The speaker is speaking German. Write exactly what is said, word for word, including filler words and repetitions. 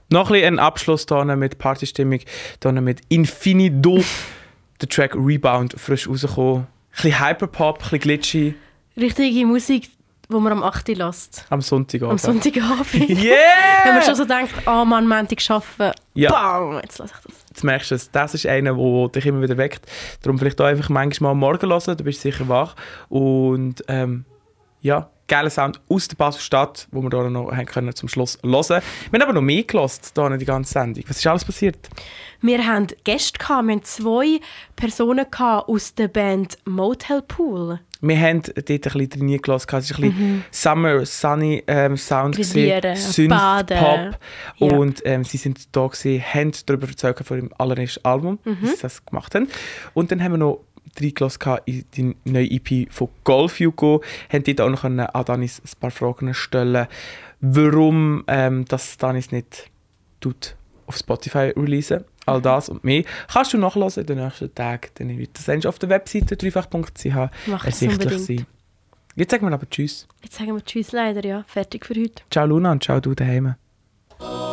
Noch ein bisschen ein Abschluss hier mit Partystimmung, hier mit Infinido. Der Track Rebound, frisch rausgekommen. Ein bisschen Hyperpop, ein bisschen glitchy. Richtige Musik, die man am acht Uhr lässt. Am Sonntagabend. Am Sonntagabend. Yeah! Wenn man schon so denkt, oh Mann, Montag arbeiten. Ja. Bam, jetzt lasse ich das. Jetzt merkst du es, das ist einer, der dich immer wieder weckt. Darum vielleicht auch einfach manchmal am Morgen hören, du bist sicher wach. Und ähm, ja, geiler Sound aus der Basel-Stadt, wo wir hier noch haben können zum Schluss hören. Wir haben aber noch mehr gehört, hier in die ganze Sendung. Was ist alles passiert? Wir hatten Gäste, wir hatten zwei Personen aus der Band Motel Pool. Wir haben dort ein bisschen trainiert gelassen. Es war ein bisschen mhm. Summer, Sunny ähm, Sound, Synth-Pop. Ja. Und ähm, sie sind da gewesen, haben darüber erzählt von ihrem allerersten Album, mhm. wie sie das gemacht haben. Und dann haben wir noch reingelassen in die neue E P von Golf Hugo. Haben dort auch noch an Danis ein paar Fragen stellen, warum ähm, das Danis nicht tut auf Spotify releasen. All das und mehr kannst du nachhören in den nächsten Tagen. Dann wird das auf der Webseite dreifach punkt c h ersichtlich sein. Jetzt sagen wir aber Tschüss. Jetzt sagen wir Tschüss leider, ja. Fertig für heute. Ciao Luna und ciao du daheim.